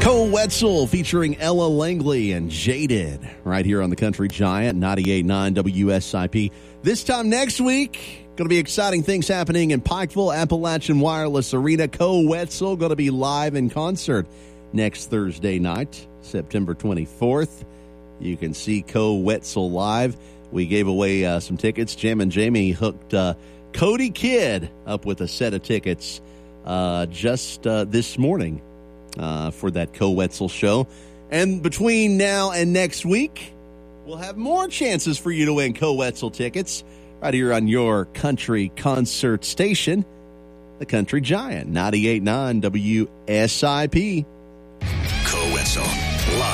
Cole Wetzel featuring Ella Langley and Jaded right here on the Country Giant, 98.9 WSIP. This time next week, going to be exciting things happening in Pikeville, Appalachian Wireless Arena. Cole Wetzel going to be live in concert next Thursday night, September 24th. You can see Cole Wetzel live. We gave away some tickets. Jam and Jamie hooked Cody Kidd up with a set of tickets just this morning. For that Cole Wetzel show. And between now and next week, we'll have more chances for you to win Cole Wetzel tickets right here on your country concert station, the Country Giant, 98.9 WSIP.